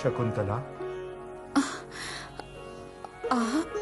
शकुंतला, आप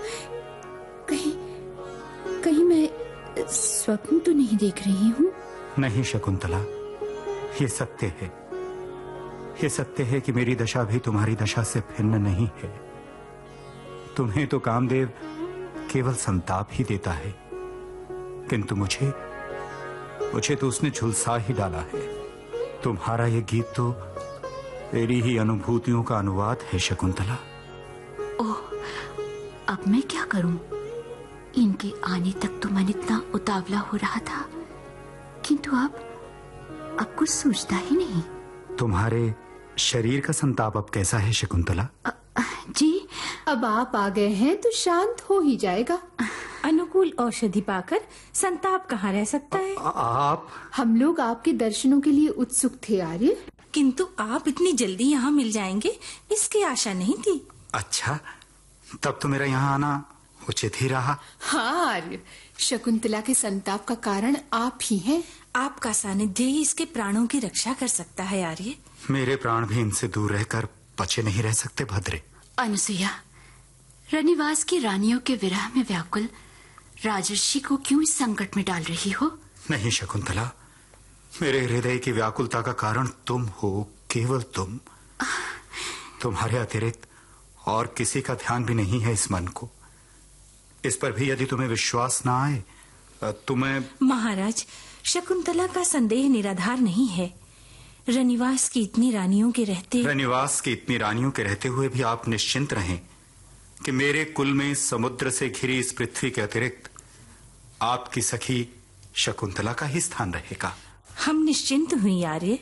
कहीं मैं स्वप्न तो नहीं देख रही हूँ? नहीं शकुंतला, ये सत्य है। ये सत्य है कि मेरी दशा भी तुम्हारी दशा से भिन्न नहीं है। तुम्हें तो कामदेव केवल संताप ही देता है, किंतु मुझे तो उसने झुलसा ही डाला है। तुम्हारा ये गीत तो मेरी ही अनुभूतियों का अनुवाद है शकुंतला। ओह, अब मैं क्या करूं? इनके आने तक तो मन इतना उतावला हो रहा था, किंतु अब कुछ सूझता ही नहीं। तुम्हारे शरीर का संताप अब कैसा है शकुंतला? जी, अब आप आ गए हैं तो शांत हो ही जाएगा। अनुकूल औषधि पाकर संताप कहाँ रह सकता है? आप? हम लोग आपके दर्शनों के लिए उत्सुक थे आर्य, किंतु आप इतनी जल्दी यहाँ मिल जाएंगे इसकी आशा नहीं थी। अच्छा, तब तो मेरा यहाँ आना उचित ही रहा। हाँ आर्य, शकुंतला के संताप का कारण आप ही हैं। आपका सानिध्य ही इसके प्राणों की रक्षा कर सकता है आर्य। मेरे प्राण भी इनसे दूर रहकर बचे नहीं रह सकते भद्रे। अनुसुईया, रनिवास की रानियों के विरह में व्याकुल राजर्षि को क्यों इस संकट में डाल रही हो? नहीं शकुंतला, मेरे हृदय की व्याकुलता का कारण तुम हो, केवल तुम। तुम्हारे अतिरिक्त और किसी का ध्यान भी नहीं है इस मन को। इस पर भी यदि तुम्हें विश्वास ना आए तुम्हें। महाराज, शकुंतला का संदेह निराधार नहीं है। रनिवास की इतनी रानियों के रहते हुए भी आप निश्चिंत रहें कि मेरे कुल में समुद्र से घिरी इस पृथ्वी के अतिरिक्त आपकी सखी शकुंतला का ही स्थान रहेगा। हम निश्चिंत हुई आर्य।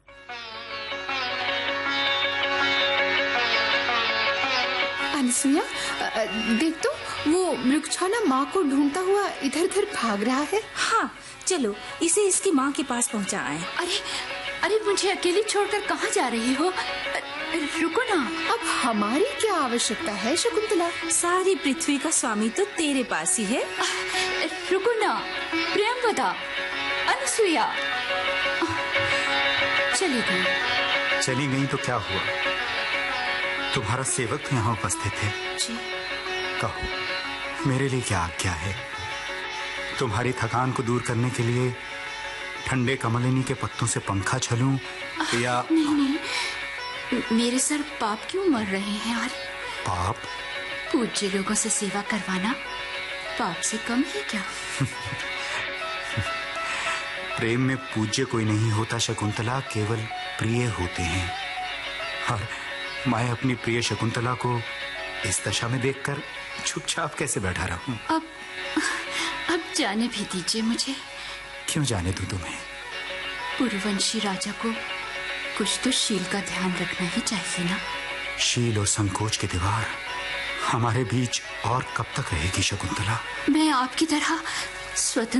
अनुसुईया, देख तो वो मृगछौला माँ को ढूंढता हुआ इधर उधर भाग रहा है। हाँ, चलो इसे इसकी माँ के पास पहुँचा आए। अरे मुझे अकेली छोड़कर कहाँ जा रही हो? रुको ना। अब हमारी क्या आवश्यकता है शकुंतला? सारी पृथ्वी का स्वामी तो तेरे पास ही है। रुको ना प्रियंवदा, अनुसुईया। चली गई तो क्या हुआ? तुम्हारा सेवक तो यहाँ उपस्थित है। जी। कहो, मेरे लिए क्या आज्ञा है? तुम्हारी थकान को दूर करने के लिए ठंडे कमलिनी के पत्तों से पंखा झलूं या? नहीं, मेरे सर पाप क्यों मर रहे हैं यार? पाप? पूज्य लोगों से सेवा करवाना पाप से कम है क्या? प्रेम में पूज्य कोई नहीं होता शकुंतला, केवल प्रिय होते हैं। और मैं अपनी प्रिय शकुंतला को इस दशा में देखकर चुपचाप कैसे बैठा रहूं? अब जाने भी दीजिए मुझे। क्यों जाने दूं तुम्हें? पूर्ववंशी राजा को कुछ तो शील का ध्यान रखना ही चाहिए ना। शील और संकोच की दीवार हमारे बीच और कब तक रहेगी शकुंतला? मैं आपकी तरह स्वतंत्र